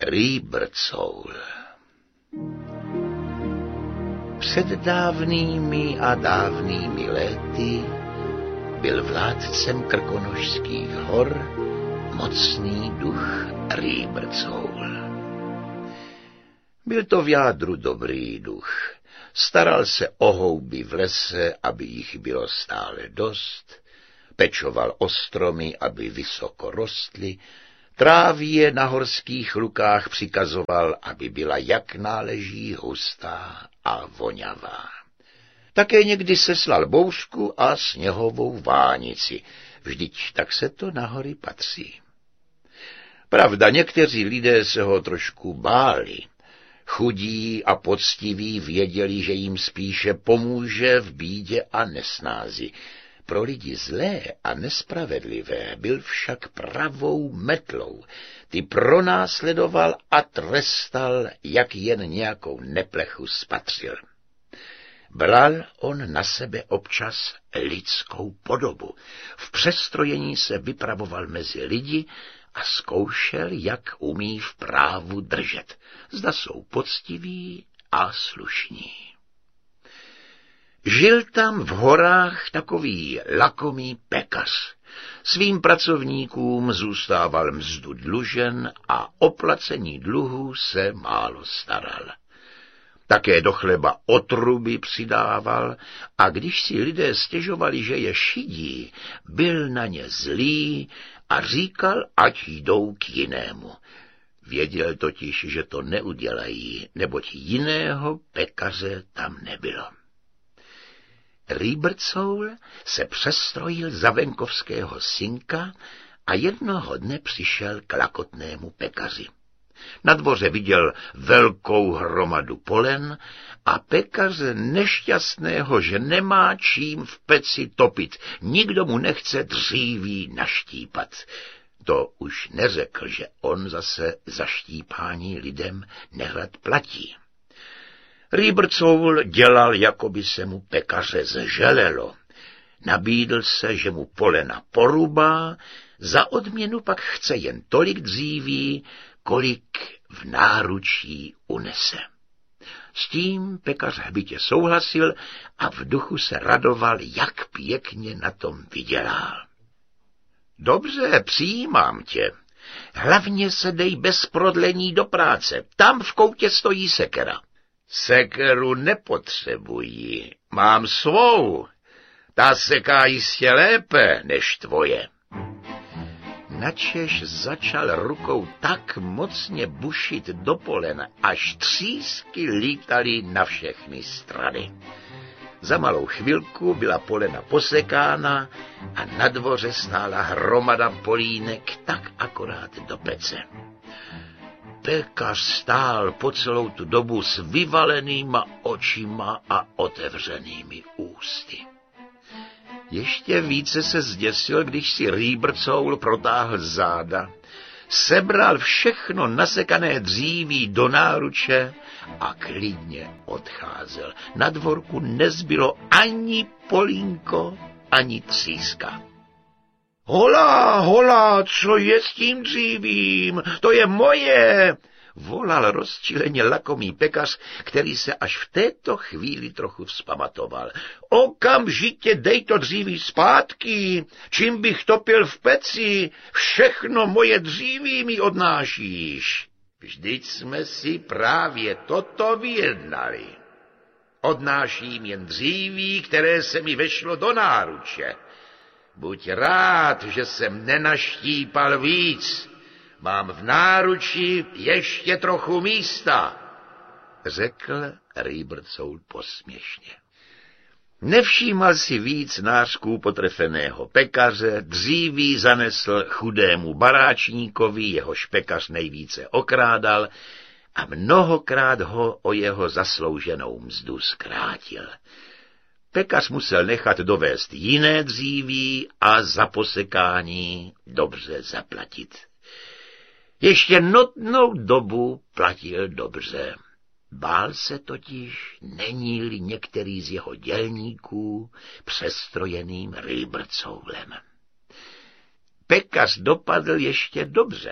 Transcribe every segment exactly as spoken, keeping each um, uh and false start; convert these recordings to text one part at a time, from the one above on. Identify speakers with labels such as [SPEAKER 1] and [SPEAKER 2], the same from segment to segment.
[SPEAKER 1] Rýbrcoul. Před dávnými a dávnými léty byl vládcem krkonošských hor mocný duch Rýbrcoul. Byl to v jádru dobrý duch. Staral se o houby v lese, aby jich bylo stále dost, pečoval o stromy, aby vysoko rostly, trávě na horských lukách přikazoval, aby byla jak náleží hustá a vonavá. Také někdy seslal bouřku a sněhovou vánici, vždyť tak se to na hory patří. Pravda, někteří lidé se ho trošku báli. Chudí a poctiví věděli, že jim spíše pomůže v bídě a nesnázi. Pro lidi zlé a nespravedlivé byl však pravou metlou. Ty pronásledoval a trestal, jak jen nějakou neplechu spatřil. Bral on na sebe občas lidskou podobu. V přestrojení se vypravoval mezi lidi a zkoušel, jak umí v právu držet. Zda jsou poctiví a slušní. Žil tam v horách takový lakomý pekař. Svým pracovníkům zůstával mzdu dlužen a o placení dluhů se málo staral. Také do chleba otruby přidával a když si lidé stěžovali, že je šidí, byl na ně zlý a říkal, ať jdou k jinému. Věděl totiž, že to neudělají, neboť jiného pekaře tam nebylo. Rýbrcoul se přestrojil za venkovského synka a jednoho dne přišel k lakotnému pekaři. Na dvoře viděl velkou hromadu polen a pekaře nešťastného, že nemá čím v peci topit, nikdo mu nechce dříví naštípat. To už neřekl, že on zase za štípání lidem nerad platí. Rýbrcoul dělal, jako by se mu pekaře zželelo. Nabídl se, že mu polena porubá, za odměnu pak chce jen tolik dříví, kolik v náručí unese. S tím pekař hbitě souhlasil a v duchu se radoval, jak pěkně na tom vydělal. Dobře, přijímám tě. Hlavně se dej bez prodlení do práce. Tam v koutě stojí sekera. Sekeru nepotřebuji. Mám svou. Ta seká jistě lépe než tvoje. Načež začal rukou tak mocně bušit do polena, až třísky lítaly na všechny strany. Za malou chvilku byla polena posekána a na dvoře stála hromada polínek tak akorát do pece. Pekař stál po celou tu dobu s vyvalenýma očima a otevřenými ústy. Ještě více se zděsil, když si Rýbrcoul protáhl záda, sebral všechno nasekané dříví do náruče a klidně odcházel. Na dvorku nezbylo ani polínko, ani tříska. Hola, hola, co je s tím dřívím? To je moje! Volal rozčileně lakomý pekař, který se až v této chvíli trochu vzpamatoval. Okamžitě dej to dříví zpátky, čím bych topil v peci, všechno moje dříví mi odnášíš. Vždyť jsme si právě toto vyjednali. Odnáším jen dříví, které se mi vešlo do náruče. Buď rád, že jsem nenaštípal víc. Mám v náruči ještě trochu místa, řekl Rýbrcoul posměšně. Nevšímal si víc nářků potrefeného pekaře, dříví zanesl chudému baráčníkovi, jehož pekař nejvíce okrádal a mnohokrát ho o jeho zaslouženou mzdu zkrátil. Pekař musel nechat dovést jiné dříví a za posekání dobře zaplatit. Ještě notnou dobu platil dobře. Bál se totiž, není-li některý z jeho dělníků přestrojeným Rýbrcoulem. Pekař dopadl ještě dobře.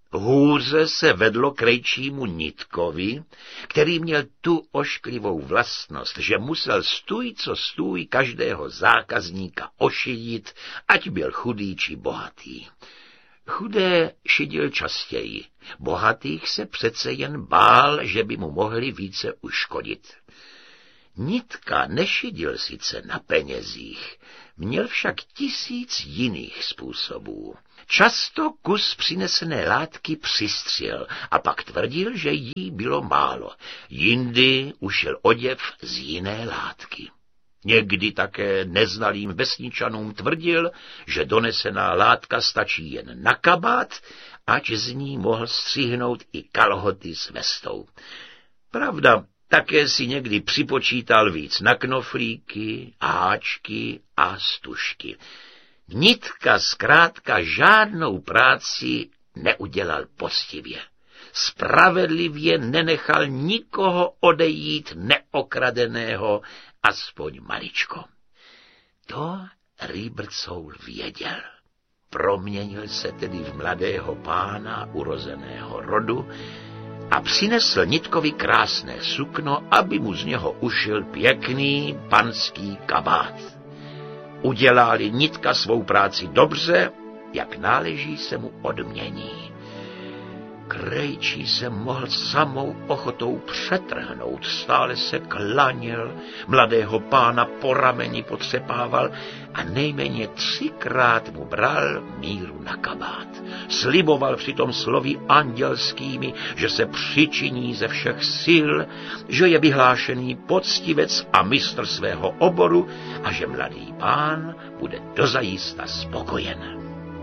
[SPEAKER 1] Hůře se vedlo krejčímu Nitkovi, který měl tu ošklivou vlastnost, že musel stůj co stůj každého zákazníka ošidit, ať byl chudý či bohatý. Chudé šidil častěji, bohatých se přece jen bál, že by mu mohli více uškodit. Nitka nešidil sice na penězích, měl však tisíc jiných způsobů. Často kus přinesené látky přistřel a pak tvrdil, že jí bylo málo. Jindy ušel oděv z jiné látky. Někdy také neznalým vesničanům tvrdil, že donesená látka stačí jen na kabát, ať z ní mohl střihnout i kalhoty s vestou. Pravda, také si někdy připočítal víc na knoflíky, háčky a stužky. Nitka zkrátka žádnou práci neudělal poctivě. Spravedlivě nenechal nikoho odejít neokradeného, aspoň maličko. To Rýbrcoul věděl. Proměnil se tedy v mladého pána urozeného rodu a přinesl Nitkovi krásné sukno, aby mu z něho ušil pěkný panský kabát. Udělali Nitka svou práci dobře, jak náleží se mu odmění. Krejčí se mohl samou ochotou přetrhnout, stále se klaněl, mladého pána po rameni potřepával a nejméně třikrát mu bral míru na kabát. Sliboval přitom slovy andělskými, že se přičiní ze všech sil, že je vyhlášený poctivec a mistr svého oboru a že mladý pán bude dozajista spokojen.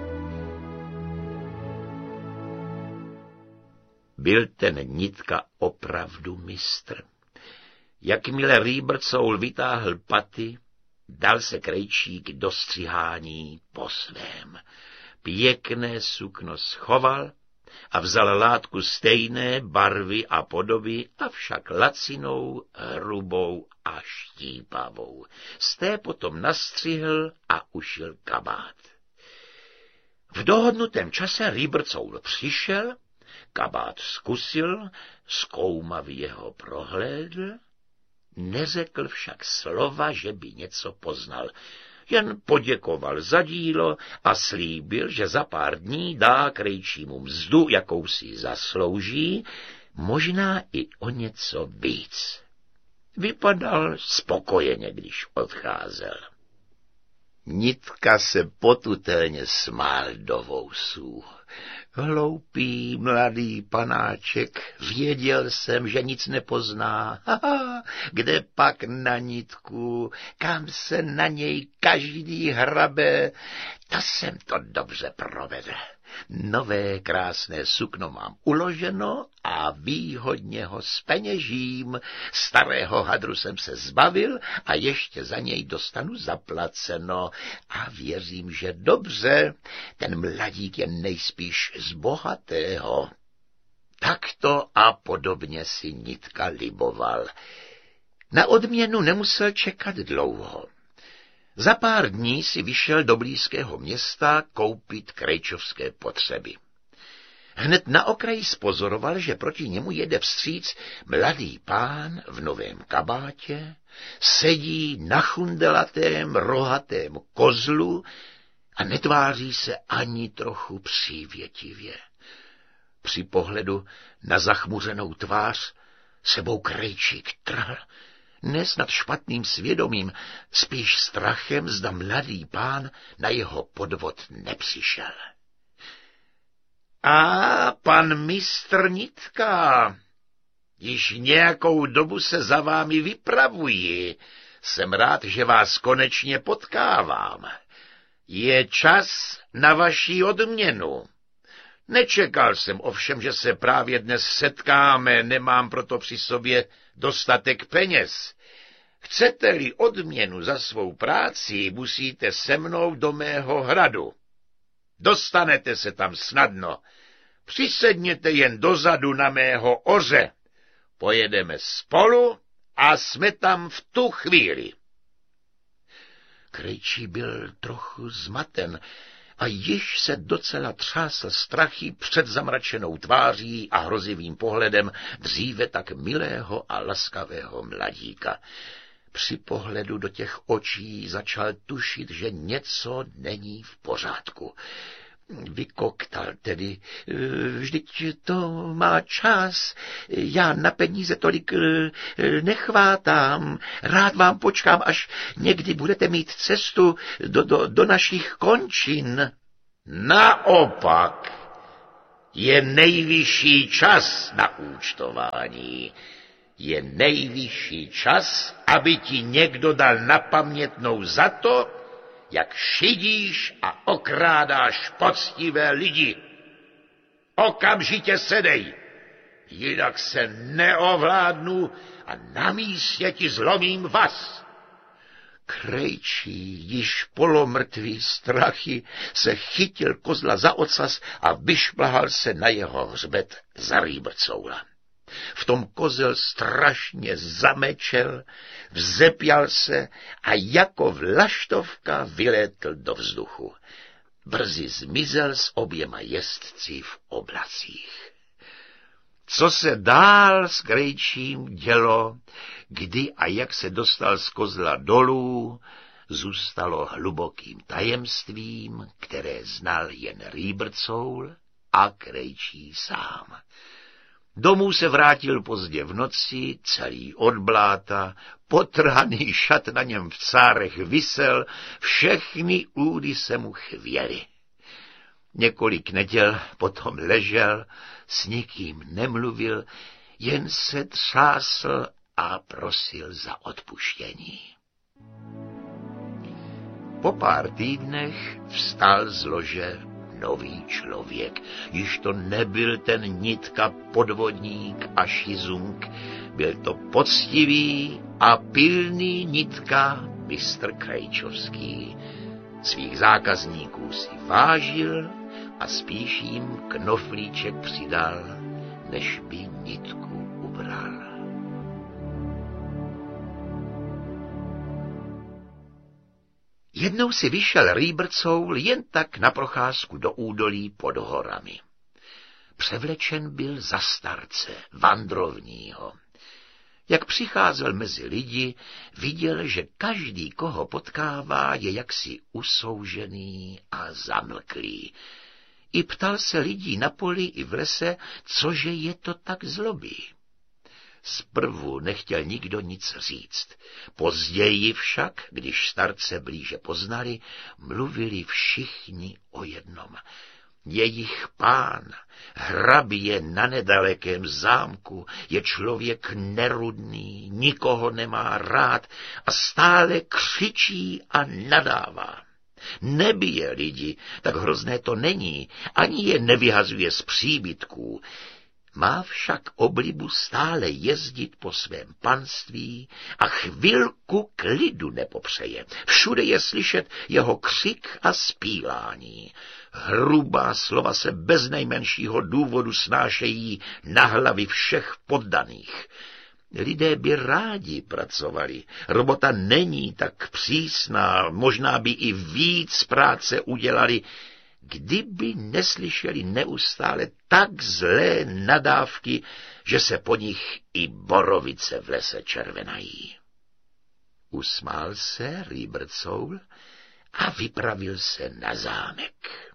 [SPEAKER 1] Byl ten Nitka opravdu mistr. Jakmile Rýbrcoul vytáhl paty, dal se krejčík do střihání po svém. Pěkné sukno schoval a vzal látku stejné barvy a podoby, avšak lacinou, hrubou a štípavou. Z té potom nastřihl a ušil kabát. V dohodnutém čase Rýbrcoul přišel, kabát zkusil, zkoumavě ho prohlédl, neřekl však slova, že by něco poznal. Jen poděkoval za dílo a slíbil, že za pár dní dá krejčímu mzdu, jakou si zaslouží, možná i o něco víc. Vypadal spokojeně, když odcházel. Nitka se potutelně smál do vousů. Hloupý mladý panáček, věděl jsem, že nic nepozná. Haha, kde pak na Nitku, kam se na něj každý hrabe, to jsem to dobře provedl. Nové krásné sukno mám uloženo a výhodně ho zpeněžím. Starého hadru jsem se zbavil a ještě za něj dostanu zaplaceno. A věřím, že dobře, ten mladík je nejspíš z bohatého. Takto a podobně si Nitka liboval. Na odměnu nemusel čekat dlouho. Za pár dní si vyšel do blízkého města koupit krejčovské potřeby. Hned na okraji spozoroval, že proti němu jede vstříc mladý pán v novém kabátě, sedí na chundelatém rohatém kozlu a netváří se ani trochu přívětivě. Při pohledu na zachmuřenou tvář sebou krejčík trhl, ne snad špatným svědomím, spíš strachem, zda mladý pán na jeho podvod nepřišel. A pan mistr Nitka, již nějakou dobu se za vámi vypravuji, jsem rád, že vás konečně potkávám. Je čas na vaši odměnu. Nečekal jsem ovšem, že se právě dnes setkáme, nemám proto při sobě dostatek peněz. Chcete-li odměnu za svou práci, musíte se mnou do mého hradu. Dostanete se tam snadno. Přisedněte jen dozadu na mého oře. Pojedeme spolu a jsme tam v tu chvíli. Krejčí byl trochu zmaten, a již se docela třásl strachy před zamračenou tváří a hrozivým pohledem dříve tak milého a laskavého mladíka. Při pohledu do těch očí začal tušit, že něco není v pořádku. Vykoktal tedy: vždyť to má čas, já na peníze tolik nechvátám, rád vám počkám, až někdy budete mít cestu do, do, do našich končin. Naopak, je nejvyšší čas na účtování. Je nejvyšší čas, aby ti někdo dal na pamětnou za to, jak šidíš a okrádáš poctivé lidi. Okamžitě sedej, jinak se neovládnu a na místě ti zlomím vaz. Krejčí, již polomrtvý strachy, se chytil kozla za ocas a vyšplhal se na jeho hřbet za rýbrcoula. V tom kozel strašně zamečel, vzepěl se a jako vlaštovka vylétl do vzduchu. Brzy zmizel s oběma jezdci v oblacích. Co se dál s Krejčím dělo, kdy a jak se dostal z kozla dolů, zůstalo hlubokým tajemstvím, které znal jen rýbrcoul a Krejčí sám. Domů se vrátil pozdě v noci, celý od bláta, potrhaný šat na něm v cárech visel, všechny údy se mu chvěly. Několik neděl potom ležel, s nikým nemluvil, jen se třásl a prosil za odpuštění. Po pár týdnech vstal z lože nový člověk. Již to nebyl ten Nitka podvodník a šizunk, byl to poctivý a pilný Nitka mistr Krejčovský. Svých zákazníků si vážil a spíš jim knoflíček přidal, než by Nitku ubral. Jednou si vyšel rýbrcoul jen tak na procházku do údolí pod horami. Převlečen byl za starce, vandrovního. Jak přicházel mezi lidi, viděl, že každý, koho potkává, je jaksi usoužený a zamlklý. I ptal se lidí na poli i v lese, cože je to tak zlobí. Zprvu nechtěl nikdo nic říct. Později však, když starce blíže poznali, mluvili všichni o jednom. Jejich pán, hrabě na nedalekém zámku, je člověk nerudný, nikoho nemá rád a stále křičí a nadává. Nebije lidi, tak hrozné to není, ani je nevyhazuje z příbytků. Má však oblibu stále jezdit po svém panství a chvilku klidu nepopřeje. Všude je slyšet jeho křik a zpívání. Hrubá slova se bez nejmenšího důvodu snášejí na hlavy všech poddaných. Lidé by rádi pracovali. Robota není tak přísná, možná by i víc práce udělali, kdyby neslyšeli neustále tak zlé nadávky, že se po nich i borovice v lese červenají. Usmál se rýbrcoul a vypravil se na zámek.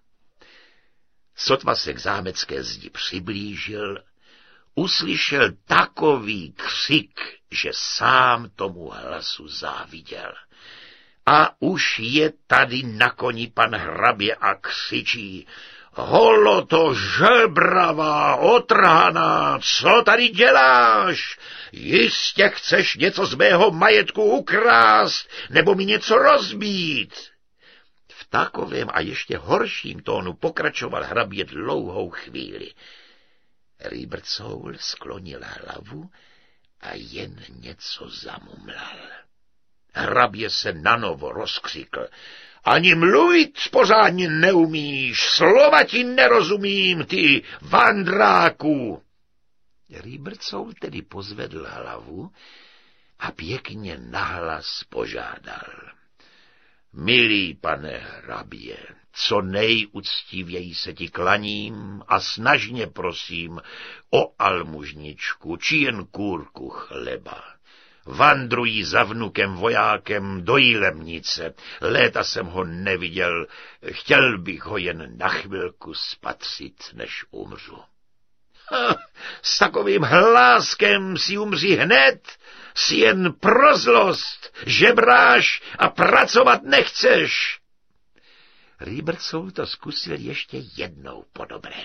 [SPEAKER 1] Sotva se k zámecké zdi přiblížil, uslyšel takový křik, že sám tomu hlasu záviděl. A už je tady na koni pan hrabě a křičí: Holoto žebravá, otrhaná, co tady děláš? Jistě chceš něco z mého majetku ukrást, nebo mi něco rozbít? V takovém a ještě horším tónu pokračoval hrabě dlouhou chvíli. Rýbrcoul sklonil hlavu a jen něco zamumlal. Hrabě se nanovo rozkřikl: Ani mluvit pořádně neumíš, slova ti nerozumím, ty vandráku. Rýbrcoul tedy pozvedl hlavu a pěkně nahlas požádal: Milý pane hrabě, co nejuctivěji se ti klaním a snažně prosím o almužničku či jen kůrku chleba. Vandrují za vnukem vojákem do Jilemnice. Léta jsem ho neviděl, chtěl bych ho jen na chvilku spatřit, než umřu. Ha, s takovým hláskem si umří hned, si jen pro zlost, žebráš a pracovat nechceš. Rýbrcoul to zkusil ještě jednou po dobrém.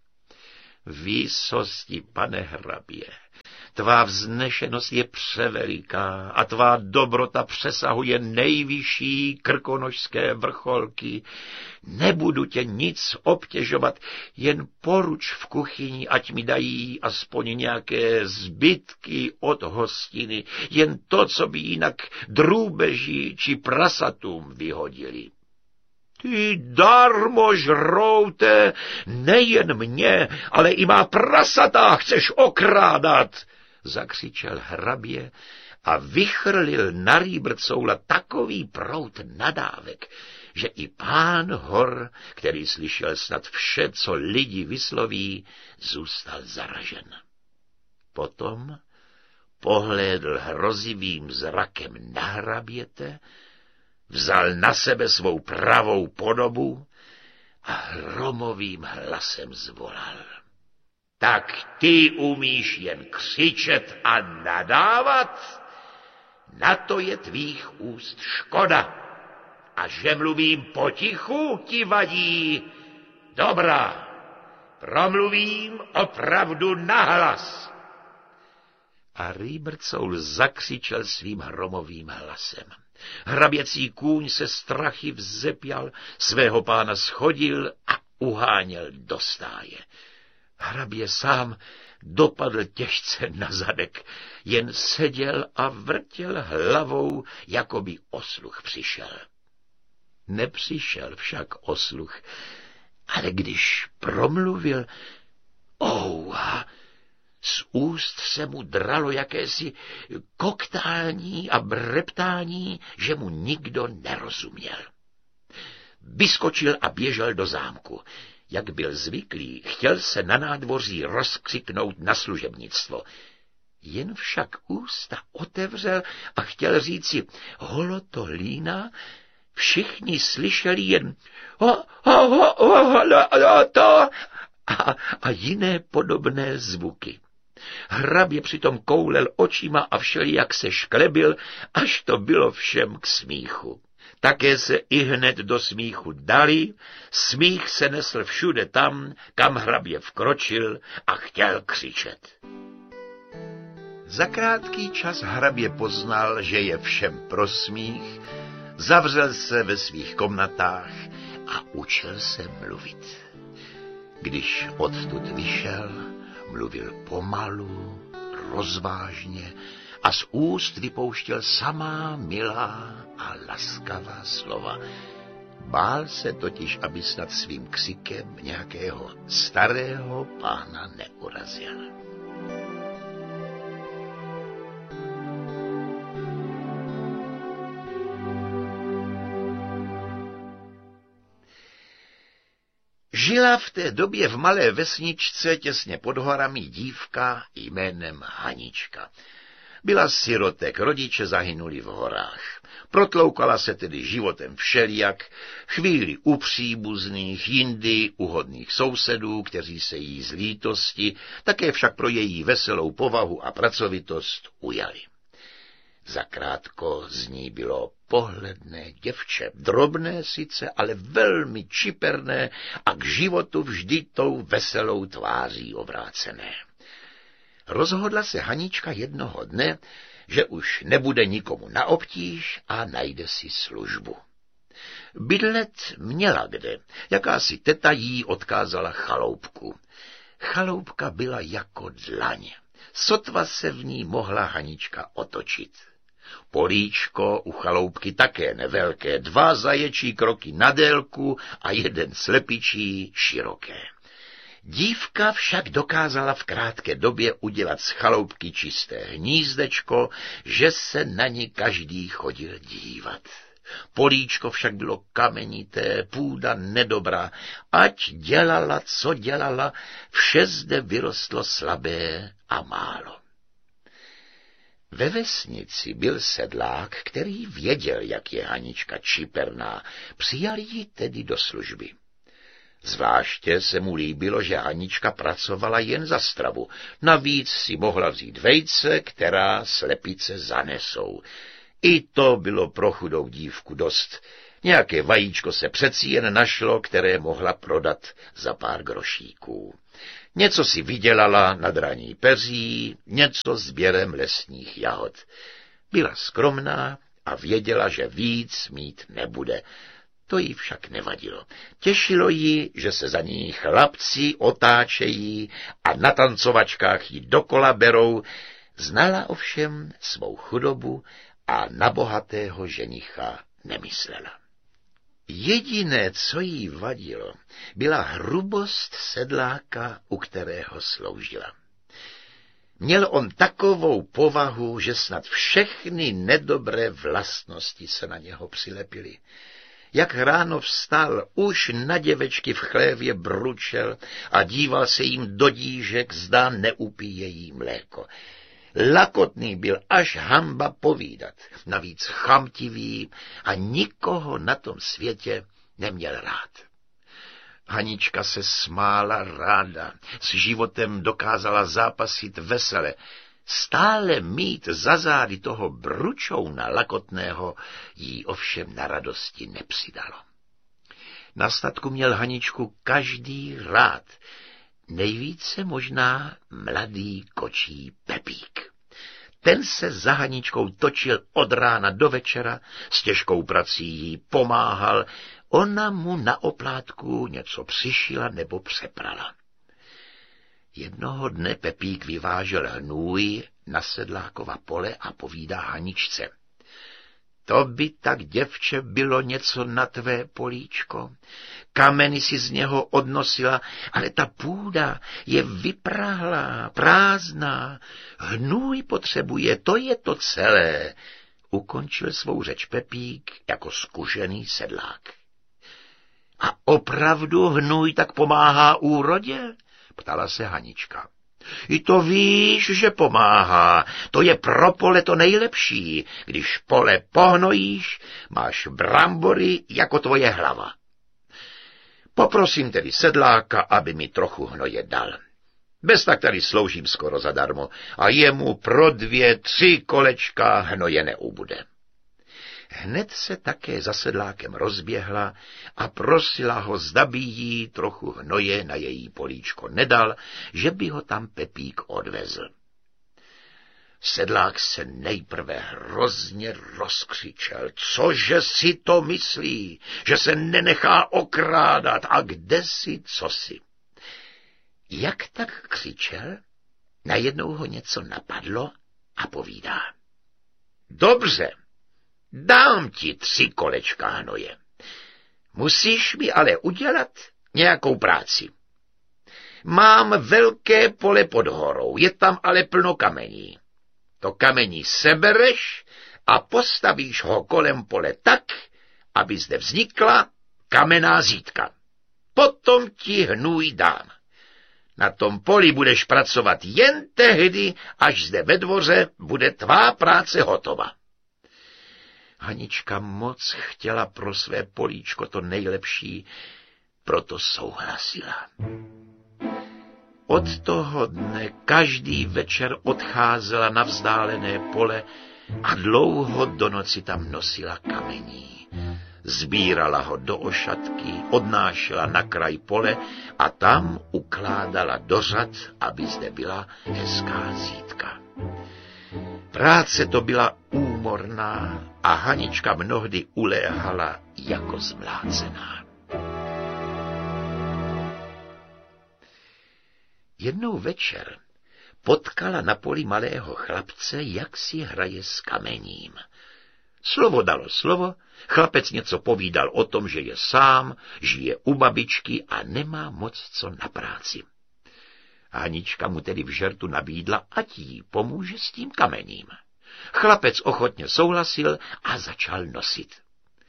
[SPEAKER 1] Výsosti, pane hrabě, tvá vznešenost je převeliká a tvá dobrota přesahuje nejvyšší krkonošské vrcholky. Nebudu tě nic obtěžovat, jen poruč v kuchyni, ať mi dají aspoň nějaké zbytky od hostiny, jen to, co by jinak drůbeži či prasatům vyhodili. Ty darmo žroute, nejen mě, ale i má prasata chceš okrádat, zakřičel hrabě a vychrlil na Rýbrcoula takový proud nadávek, že i pán hor, který slyšel snad vše, co lidi vysloví, zůstal zaražen. Potom pohlédl hrozivým zrakem na hraběte, vzal na sebe svou pravou podobu a hromovým hlasem zvolal. Tak ty umíš jen křičet a nadávat? Na to je tvých úst škoda. A že mluvím potichu, ti vadí? Dobrá, promluvím opravdu nahlas. A Rýbrcoul zakřičel svým hromovým hlasem. Hraběcí kůň se strachy vzepěl, svého pána schodil a uháněl do stáje. Hrabě sám dopadl těžce na zadek, jen seděl a vrtěl hlavou, jako by osluch přišel. Nepřišel však osluch, ale když promluvil, ouha, z úst se mu dralo jakési koktání a breptání, že mu nikdo nerozuměl. Vyskočil a běžel do zámku. Jak byl zvyklý, chtěl se na nádvoří rozkřiknout na služebnictvo. Jen však ústa otevřel a chtěl říci holotolína, všichni slyšeli jen ho, ho, ho, ho, ho, to a, a jiné podobné zvuky. Hrabě přitom koulel očima a všelijak se šklebil, až to bylo všem k smíchu. Také se i hned do smíchu dali, smích se nesl všude tam, kam hrabě vkročil a chtěl křičet. Za krátký čas hrabě poznal, že je všem pro smích, zavřel se ve svých komnatách a učil se mluvit. Když odtud vyšel, mluvil pomalu, rozvážně a z úst vypouštěl samá milá a laskavá slova. Bál se totiž, aby snad svým křikem nějakého starého pána neurazil. Žila v té době v malé vesničce těsně pod horami dívka jménem Hanička. Byla sirotek, rodiče zahynuli v horách. Protloukala se tedy životem všelijak, chvíli u příbuzných, jindy u hodných sousedů, kteří se jí z lítosti, také však pro její veselou povahu a pracovitost ujali. Zakrátko z ní bylo pohledné děvče, drobné sice, ale velmi čiperné a k životu vždy tou veselou tváří obrácené. Rozhodla se Hanička jednoho dne, že už nebude nikomu na obtíž a najde si službu. Bydlet měla kde, jakási teta jí odkázala chaloupku. Chaloupka byla jako dlaň, sotva se v ní mohla Hanička otočit. Políčko u chaloupky také nevelké, dva zaječí kroky na délku a jeden slepičí široké. Dívka však dokázala v krátké době udělat z chaloupky čisté hnízdečko, že se na ní každý chodil dívat. Políčko však bylo kamenité, půda nedobrá. Ať dělala, co dělala, vše zde vyrostlo slabé a málo. Ve vesnici byl sedlák, který věděl, jak je Hanička čiperná, přijal ji tedy do služby. Zvláště se mu líbilo, že Hanička pracovala jen za stravu, navíc si mohla vzít vejce, která slepice zanesou. I to bylo pro chudou dívku dost. Nějaké vajíčko se přeci jen našlo, které mohla prodat za pár grošíků. Něco si vydělala na draní peří, něco sběrem lesních jahod. Byla skromná a věděla, že víc mít nebude. To jí však nevadilo. Těšilo ji, že se za ní chlapci otáčejí a na tancovačkách ji dokola berou. Znala ovšem svou chudobu a na bohatého ženicha nemyslela. Jediné, co jí vadilo, byla hrubost sedláka, u kterého sloužila. Měl on takovou povahu, že snad všechny nedobré vlastnosti se na něho přilepily. Jak ráno vstal, už na děvečky v chlévě bručel a díval se jim do dížek, zda neupíjejí mléko. Lakotný byl až hanba povídat, navíc chamtivý a nikoho na tom světě neměl rád. Hanička se smála ráda, s životem dokázala zápasit vesele. Stále mít za zády toho bručouna lakotného jí ovšem na radosti nepřidalo. Na statku měl Haničku každý rád, nejvíce možná mladý kočí Pepík. Ten se za Haničkou točil od rána do večera, s těžkou prací jí pomáhal, ona mu na oplátku něco přišila nebo přeprala. Jednoho dne Pepík vyvážel hnůj na sedlákova pole a povídá Haničce. To by tak, děvče, bylo něco na tvé políčko. Kameny si z něho odnosila, ale ta půda je vyprahlá, prázdná. Hnůj potřebuje, to je to celé. Ukončil svou řeč Pepík jako zkušený sedlák. A opravdu hnůj tak pomáhá úrodě? Ptala se Hanička. I to víš, že pomáhá, to je pro pole to nejlepší. Když pole pohnojíš, máš brambory jako tvoje hlava. Poprosím tedy sedláka, aby mi trochu hnoje dal. Bez tak tady sloužím skoro zadarmo a jemu pro dvě, tři kolečka hnoje neubude. Hned se také za sedlákem rozběhla a prosila ho, zda by jí trochu hnoje na její políčko nedal, že by ho tam Pepík odvezl. Sedlák se nejprve hrozně rozkřičel. Cože si to myslí, že se nenechá okrádat a kde si, co si. Jak tak křičel, najednou ho něco napadlo a povídá. Dobře, dám ti tři kolečka hnoje. Musíš mi ale udělat nějakou práci. Mám velké pole pod horou, je tam ale plno kamení. To kamení sebereš a postavíš ho kolem pole tak, aby zde vznikla kamenná zídka. Potom ti hnůj dám. Na tom poli budeš pracovat jen tehdy, až zde ve dvoře bude tvá práce hotova. Hanička moc chtěla pro své políčko to nejlepší, proto souhlasila. Od toho dne každý večer odcházela na vzdálené pole a dlouho do noci tam nosila kamení. Sbírala ho do ošatky, odnášela na kraj pole a tam ukládala do řad, aby zde byla hezká zídka. Práce to byla úmorná a Hanička mnohdy uléhala jako zmlácená. Jednou večer potkala na poli malého chlapce, jak si hraje s kamením. Slovo dalo slovo, chlapec něco povídal o tom, že je sám, žije u babičky a nemá moc co na práci. Hanička mu tedy v žertu nabídla, ať jí pomůže s tím kamením. Chlapec ochotně souhlasil a začal nosit.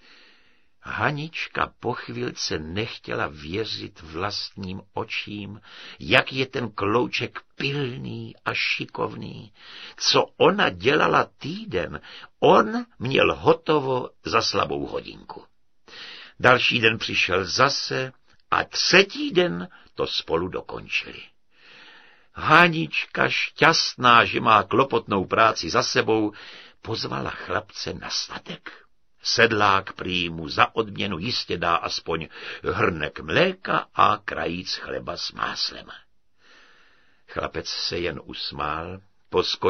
[SPEAKER 1] Hanička po chvilce nechtěla věřit vlastním očím, jak je ten klouček pilný a šikovný. Co ona dělala týden, on měl hotovo za slabou hodinku. Další den přišel zase a třetí den to spolu dokončili. Hanička, šťastná, že má klopotnou práci za sebou, pozvala chlapce na statek. Sedlák prý mu za odměnu jistě dá aspoň hrnek mléka a krajíc chleba s máslem. Chlapec se jen usmál, poskočil